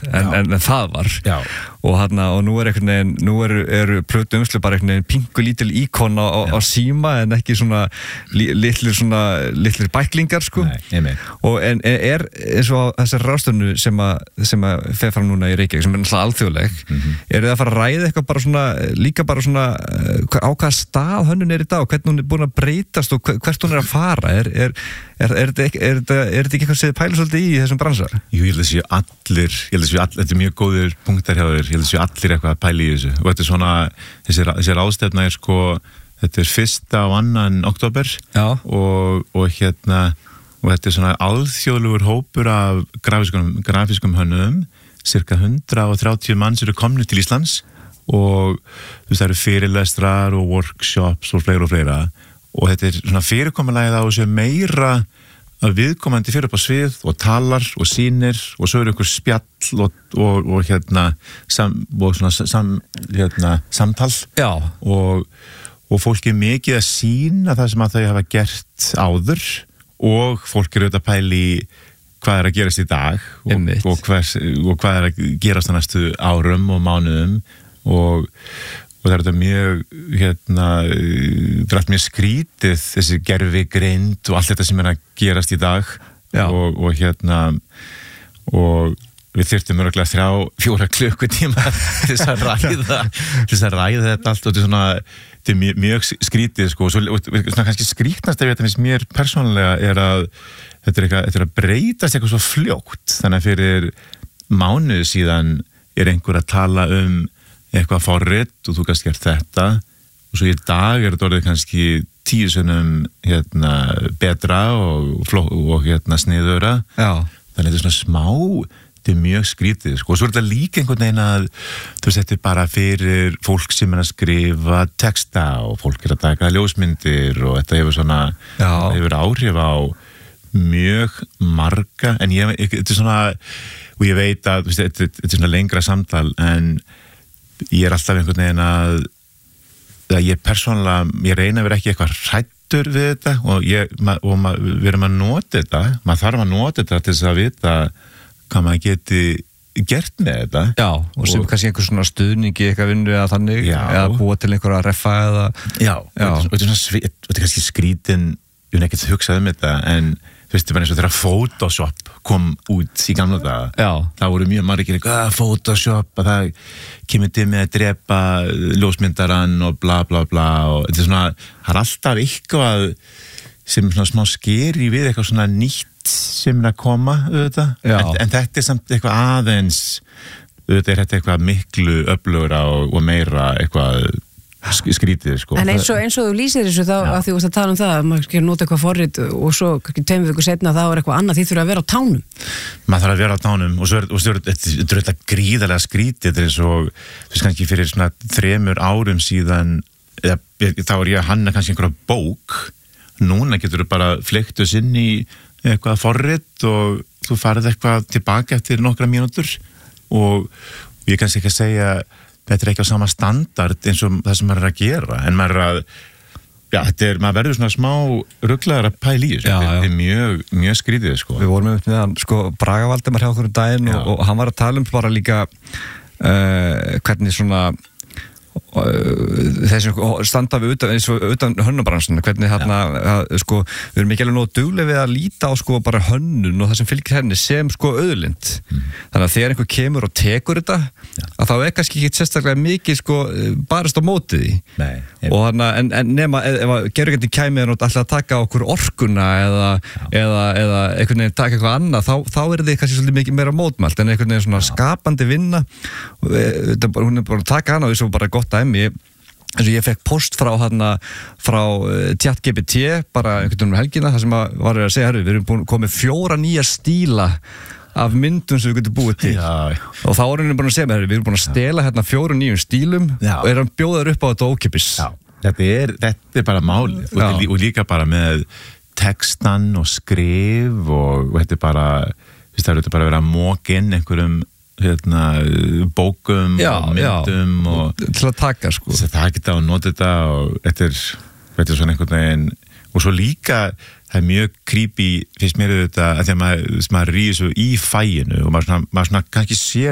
en það var og nú einhvern veginn, nú eru plötu umslög bara einhvern veginn pingu lítil íkon á síma en ekki svona litlir bæklingar sko. Og en eins og þessar ráðstöfnu sem að fer fram núna í Reykjavík sem náttúrulega alþjóðleg eru þið að fara að ræða eitthvað bara svona líka bara svona á hvaða stað hönnun í dag og hvernig hún búin að breytast og hvert hún að fara er þetta ekki eitthvað sem þið pælir svolítið í þessum bransa? Jú, ég held að séu allir þetta er mjög góðir punktar hjá þér, ég held að séu allir eitthvað að pæla í þessu og þetta er svona, þessi ráðstefna er sko, þetta er 1. og 2. október og þetta er svona alþjóðlegur hópur af grafískum hönnuðum, cirka 130 manns eru komnir til Íslands og það eru fyrirlestrar og workshops og fleira og þetta er svona fyrirkomulegið á þessu meira að viðkomandi fyrir upp á svið og talar og sýnir og svo ykkur spjall og samtal og fólk er mikið að sýna það sem að þau hafa gert áður og fólk eru auðvitað að pæla í hvað að gerast í dag og hvað að gerast á næstu árum og mánuðum og það er þetta mjög skrítið þessi gervigreind og allt þetta sem að gerast í dag og við þyrftum mörgulega 3-4 klukkutíma til þess að ræða þetta allt og þetta er mjög skrítið sko, og svona kannski skrítnast ef þetta finnst mér persónulega er að þetta er að breytast eitthvað svo fljótt þannig að fyrir mánuð síðan er einhver að tala eitthvað forrit og þú kannski gert þetta og svo í dag er þetta orðið kannski 10 sinnum betra og sniðugra þannig að þetta er svona smá þetta er mjög skrítið sko. Og svo er þetta líka einhvern veginn að þú veist þetta er bara fyrir fólk sem er að skrifa texta og fólk er að taka ljósmyndir og þetta hefur áhrif á mjög marga en þetta er svona og ég veit að þetta er svona lengra samtal en ég er alltaf einhvern veginn að ég persónulega, ég reyna að vera ekki eitthvað hræddur við þetta og við erum að nota þetta maður þarf að nota þetta til þess að vita hvað maður geti gert með þetta. Já, og sem kannski einhver svona stuðningi eitthvað vinnu eða þannig eða búa til einhverja reffa eða og þetta er kannski skrítin ég hef ekkert hugsað þetta en þú veist, bara eins og þegar Photoshop kom út í gamla daga þá voru mjög margir Photoshop að það kemur til með að drepa ljósmyndarann og bla bla bla og þetta er svona, það er alltaf eitthvað sem svona smá skeri við eitthvað svona nýtt sem er að koma en þetta er samt eitthvað aðeins þetta er eitthvað miklu öflugra og meira eitthvað skrítið sko. En eins og þú lýsir þessu þá að þú varst að tala það að maður skal nota eitthvað forrit og svo 2 vikur seinna þá er eitthvað annað því þurfa að vera á tánum. Maður þarf að vera á tánum og svo er þetta gríðarlega skrítið þetta er eins og þú veist kannski fyrir svona 3 árum síðan þá er ég að hanna kannski einhverja bók núna getur þú bara flektus inn í eitthvað forrit og þú farið eitthvað tilbaka eftir nokkra mínútur og ég kannski ekki að segja þetta er ekki á sama standard eins og það sem maður er að gera en maður er að maður verður svona smá ruglaðar að pæla í þessu þetta er mjög skrítið sko. Við vorum með hann Braga Valdimar hjá okkur daginn og hann var að tala bara líka hvernig svona þeir sem standa við utan hönnubransun hvernig við erum ekki alveg nóg dugleg við að líta á bara hönnun og það sem fylgir henni sem auðlind þannig að þegar einhver kemur og tekur þetta að þá er kannski ekki sérstaklega mikið barist á mótið því og þannig en nema ef að gerugandi kæmi alltaf að taka okkur orkuna eða einhvern veginn taka eitthvað annað þá er þið kannski svolítið mikið meira mótmælt en einhvern veginn svona skapandi vinna hún er bara að taka hana og þessu bara gott dæmi eins og ég fekk post frá ChatGPT bara einhvern veginn helgina það sem var að segja við erum komið 4 nýja stíla af myndum sem við getum búið til og þá erum við bara að segja við erum búin að stela 4 nýjum stílum og erum bjóðar upp á þetta ókeypis þetta er bara máli og líka bara með textan og skrif og þetta er bara það er bara að vera að móka inn einhverjum bókum og myndum og til að taka það geta að nota þetta og þetta er svona einhvern veginn og svo líka það er mjög creepy finnst mér þetta að því að maður rýður svo í fæinu og maður svona kannski sér